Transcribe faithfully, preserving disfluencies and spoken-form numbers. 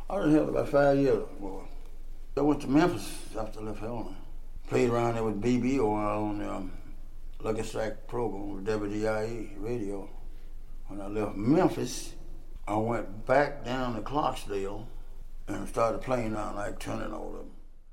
I was in Helena about five years, boy. I went to Memphis after I left Helena. Played around there with B B O on the um, Lucky Strike program with W D I E radio. When I left Memphis, I went back down to Clarksdale and started playing out like turning all of them.